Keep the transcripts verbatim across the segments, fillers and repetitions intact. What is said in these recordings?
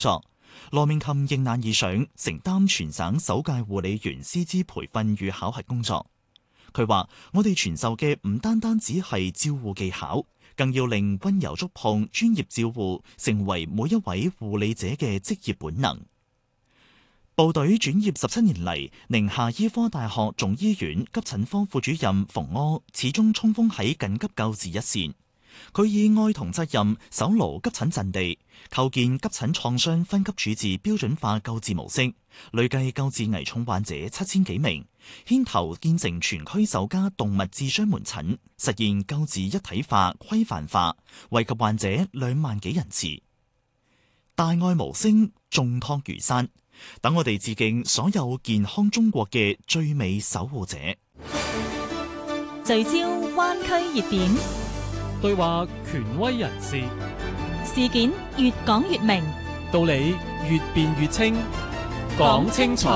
作。羅明琴迎難而上，承擔全省首屆護理員師資培訓與考核工作。佢話：我哋傳授嘅唔單單只係照護技巧，更要令溫柔觸碰、專業照護成為每一位護理者嘅職業本能。部隊轉業十七年嚟，寧夏醫科大學總醫院急診科副主任馮柯始終衝鋒喺緊急救治一線。佢以愛同責任守牢急診陣地，構建急診創傷分級處置標準化救治模式，累計救治危重患者七千幾名，牽頭建成全區首家動物智商門診，實現救治一體化、規範化，惠及患者兩萬幾人次。大愛無聲，重託如山，等我哋致敬所有健康中國嘅最美守護者。 聚焦灣區熱點， 對話權威人士， 事件越講越明， 道理越辯越清，講清楚。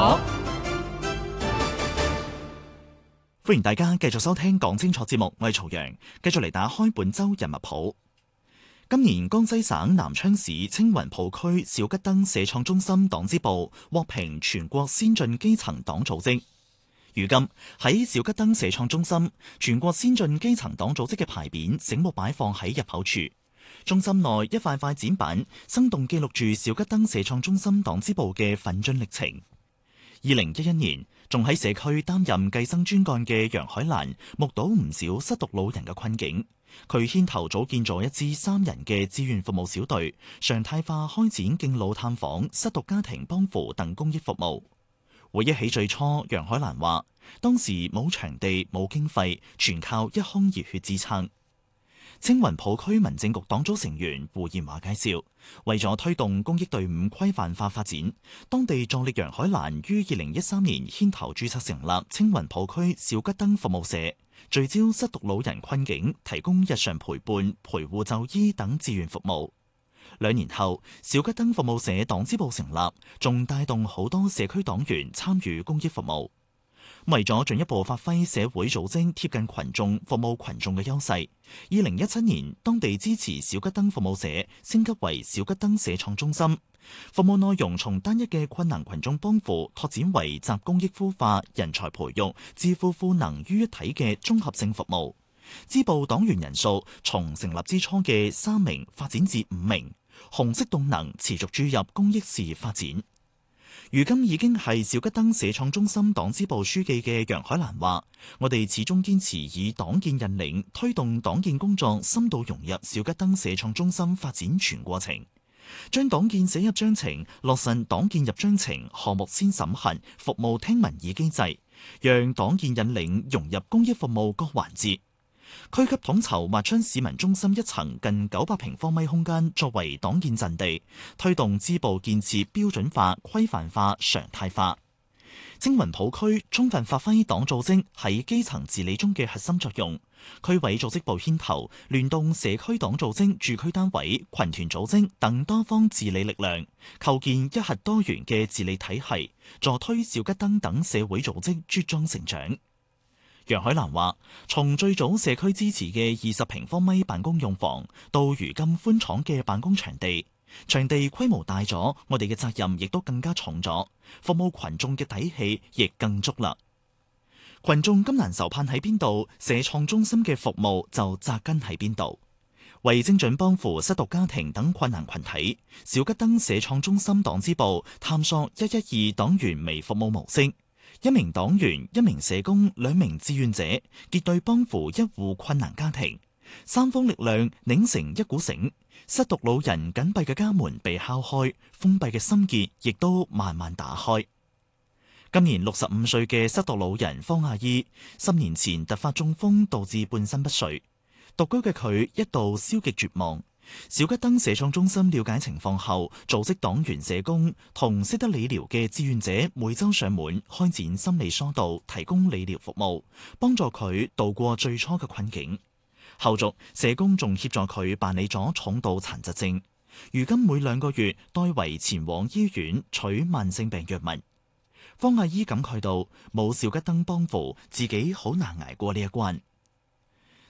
歡迎大家繼續收聽講清楚節目，我係曹陽，繼續嚟打開本周人物譜。今年江西省南昌市青雲浦區小桔燈社創中心黨支部獲評全國先進基層黨組織。如今喺小桔燈社創中心，全國先進基層黨組織嘅牌匾醒目擺放喺入口處。中心內一塊塊展板生動記錄住小桔燈社創中心黨支部嘅奮進歷程。二零一一年，仲喺社區擔任計生專幹嘅楊海蘭，目睹唔少失獨老人嘅困境。佢牽頭組建咗一支三人嘅志願服務小隊，常態化開展敬老探訪、失獨家庭幫扶等公益服務。回憶起最初，楊海蘭話：當時冇場地、冇經費，全靠一腔熱血支撐。青雲浦區民政局黨組成員胡賢華介紹，為咗推動公益隊伍規範化發展，當地助力楊海蘭於二零一三年牽頭註冊成立青雲浦區小桔燈服務社，聚焦失獨老人困境，提供日常陪伴、陪護就醫等志願服務。兩年後，小桔燈服務社黨支部成立，仲帶動好多社區黨員參與公益服務。為咗進一步發揮社會組織貼近群眾、服務群眾嘅優勢，二零一七年當地支持小桔燈服務社升級為小桔燈社創中心，服務內容從單一嘅困難群眾幫扶拓展為集公益孵化、人才培育、致富賦能於一體嘅綜合性服務。支部黨員人數從成立之初嘅三名發展至五名，紅色動能持續注入公益事業發展。如今已經係小桔燈社創中心黨支部書記嘅楊海蘭話：我哋始終堅持以黨建引領，推動黨建工作深度融入小桔燈社創中心發展全過程，將黨建寫入章程，落實黨建入章程項目先審核、服務聽民意機制，讓黨建引領融入公益服務各環節。區級統籌劃出市民中心一層近九百平方米空間作為黨建陣地，推動支部建設標準化、規範化、常態化。青雲浦區充分發揮黨組織喺基層治理中嘅核心作用，區委組織部牽頭，聯動社區黨組織、駐區單位、群團組織等多方治理力量，構建一核多元嘅治理體系，助推小桔燈等社會組織茁壯成長。楊海蘭話：從最早社區支持嘅二十平方米辦公用房，到如今寬敞嘅辦公場地，場地規模大咗，我哋嘅責任亦都更加重咗，服務群眾嘅底氣亦更足啦。群眾今難愁盼喺邊度，社創中心嘅服務就扎根喺邊度。為精準幫扶失獨家庭等困難群體，小桔燈社創中心黨支部探索一一二黨員微服務模式。一名黨員、一名社工、兩名志願者結對幫扶一戶困難家庭，三方力量擰成一股繩，失獨老人緊閉嘅家門被敲開，封閉嘅心結亦都慢慢打開。今年六十五歲嘅失獨老人方阿姨，十年前突發中風導致半身不遂，獨居嘅佢一度消極絕望。小桔燈社創中心了解情況後，組織黨員社工同識得理療嘅志願者每周上門開展心理疏導，提供理療服務，幫助佢度過最初嘅困境。後續社工仲協助佢辦理咗重度殘疾症，如今每兩個月代為前往醫院取慢性病藥物。方阿姨感慨到冇小桔燈幫扶，自己好難捱過呢一關。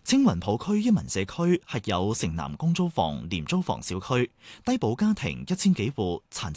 青雲埔區一民社區係有城南公租房廉租房小區，低保家庭一千幾戶，殘